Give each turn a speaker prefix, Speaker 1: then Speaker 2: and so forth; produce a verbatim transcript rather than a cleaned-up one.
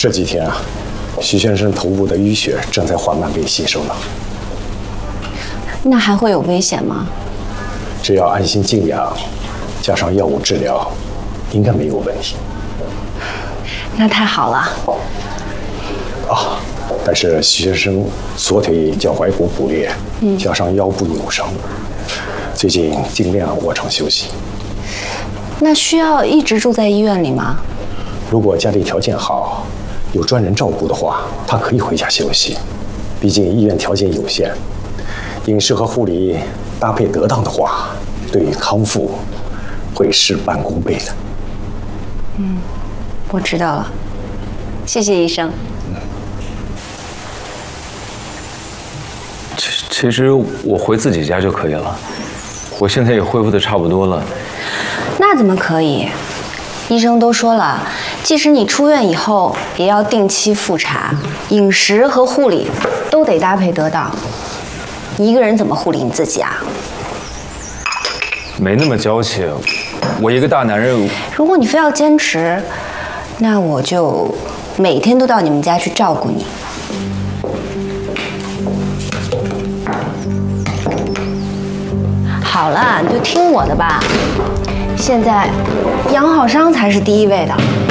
Speaker 1: 这几天啊，徐先生头部的淤血正在缓慢被吸收呢。
Speaker 2: 那还会有危险吗？
Speaker 1: 只要安心静养，加上药物治疗，应该没有问题。
Speaker 2: 那太好了。
Speaker 1: 啊，但是徐先生左腿脚踝骨骨裂，嗯、加上腰部扭伤，最近尽量卧床休息。
Speaker 2: 那需要一直住在医院里吗？
Speaker 1: 如果家里条件好，有专人照顾的话，他可以回家休息。毕竟医院条件有限，饮食和护理搭配得当的话，对于康复会事半功倍的。
Speaker 2: 嗯，我知道了，谢谢医生。
Speaker 3: 其其实我回自己家就可以了，我现在也恢复的差不多了。
Speaker 2: 那怎么可以？医生都说了，即使你出院以后，也要定期复查，饮食和护理都得搭配得当。你一个人怎么护理你自己啊？
Speaker 3: 没那么娇气，我一个大男人。
Speaker 2: 如果你非要坚持，那我就每天都到你们家去照顾你。好了，你就听我的吧。现在养好伤才是第一位的。